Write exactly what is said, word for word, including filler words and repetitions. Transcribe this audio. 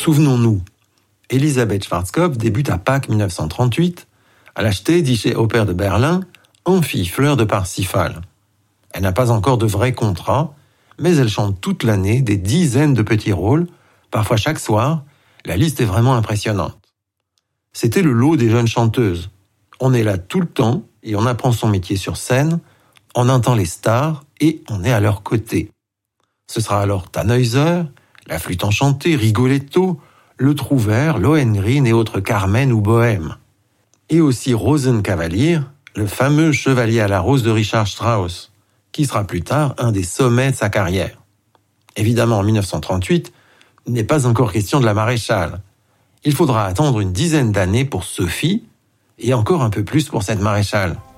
Souvenons-nous, Elisabeth Schwarzkopf débute à Pâques mille neuf cent trente-huit à la Städtische Oper de Berlin, Amphi Fleur de Parsifal. Elle n'a pas encore de vrai contrat, mais elle chante toute l'année des dizaines de petits rôles, parfois chaque soir. La liste est vraiment impressionnante. C'était le lot des jeunes chanteuses. On est là tout le temps et on apprend son métier sur scène, on entend les stars et on est à leur côté. Ce sera alors Tannhäuser, la flûte enchantée, Rigoletto, le Trouvère, Lohengrin et autres Carmen ou Bohème. Et aussi Rosenkavalier, le fameux chevalier à la rose de Richard Strauss, qui sera plus tard un des sommets de sa carrière. Évidemment, en mille neuf cent trente-huit, il n'est pas encore question de la maréchale. Il faudra attendre une dizaine d'années pour Sophie, et encore un peu plus pour cette maréchale.